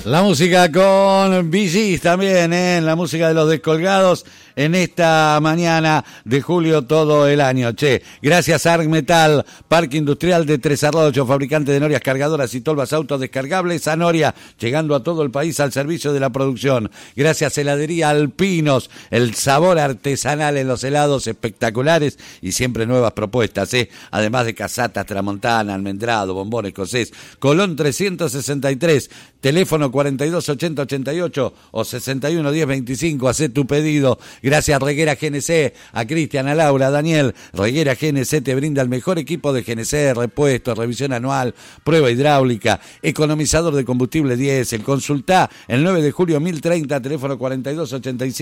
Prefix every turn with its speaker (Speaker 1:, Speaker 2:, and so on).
Speaker 1: La música con Bee Gees también, la música de los Descolgados en esta mañana de julio todo el año. Che, gracias a Arg Metal, Parque Industrial de Tres Arroyos, fabricante de norias cargadoras y tolvas autodescargables, a Noria, llegando a todo el país al servicio de la producción. Gracias a Heladería Alpinos, el sabor artesanal en los helados espectaculares y siempre nuevas propuestas, además de casatas, tramontana, almendrado, bombones, escocés. Colón 363, teléfono 428088 o 611025, hacé tu pedido. Gracias a Reguera GNC, a Cristian, a Laura, a Daniel. Reguera GNC te brinda el mejor equipo de GNC, repuestos, revisión anual, prueba hidráulica, economizador de combustible diésel. Consultá el 9 de julio 1030, teléfono 4285.